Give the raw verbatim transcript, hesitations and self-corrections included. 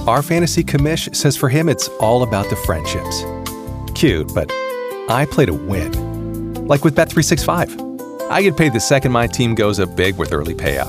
Our fantasy commish says for him it's all about the friendships. Cute, but I play to win. Like with Bet three sixty-five. I get paid the second my team goes up big with early payouts.